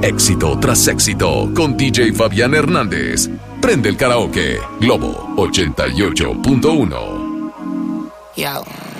Éxito tras éxito con DJ Fabián Hernández. Prende el karaoke. Globo 88.1. Yo.